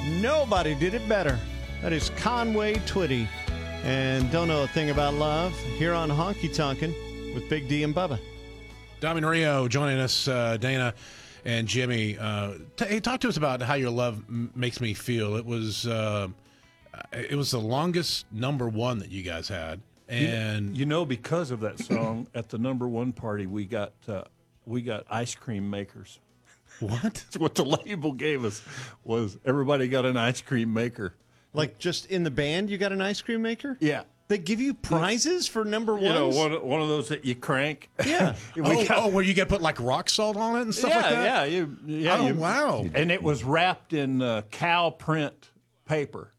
Nobody did it better. That is Conway Twitty. And Don't Know a Thing About Love here on Honky Tonkin' with Big D and Bubba. Dami Rio joining us, Dana and Jimmy. Hey, talk to us about how your love makes me feel. It was the longest number one that you guys had. And because of that song, at the number one party, we got ice cream makers. What? That's what the label gave us, was everybody got an ice cream maker. Like just in the band, you got an ice cream maker? Yeah. They give you prizes for number ones? One of those that you crank. Yeah. Where you get put like rock salt on it and stuff like that? Yeah. Wow. And it was wrapped in cow print paper.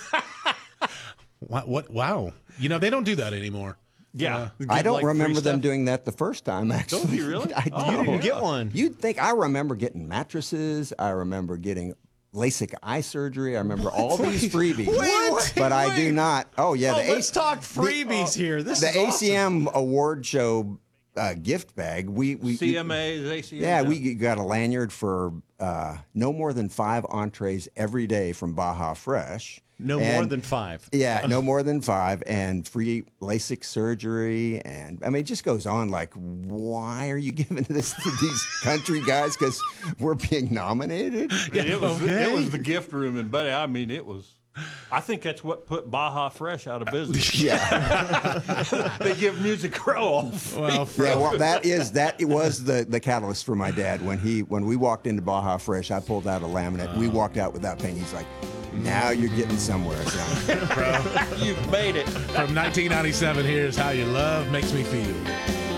What? Wow. They don't do that anymore. Yeah. I don't remember them doing that the first time, actually. Don't you really? I You didn't get one. You'd think I remember getting mattresses. I remember getting LASIK eye surgery. I remember all these freebies. But I do not. Oh, yeah. Let's talk freebies here. This the is awesome. ACM award show gift bag. CMA's, ACM. Yeah, we got a lanyard for no more than 5 entrees every day from Baja Fresh. No more than 5. Yeah, no more than 5, and free LASIK surgery, and I mean, it just goes on. Like, why are you giving this to these country guys? Because we're being nominated. Yeah, it was the gift room, and buddy, I mean, it was. I think that's what put Baja Fresh out of business. Yeah, they give Music Row off. well, that was the catalyst for my dad when we walked into Baja Fresh. I pulled out a laminate. We walked out without paying. He's like, now you're getting somewhere, son. You've made it. From 1997, here's How Your Love Makes Me Feel.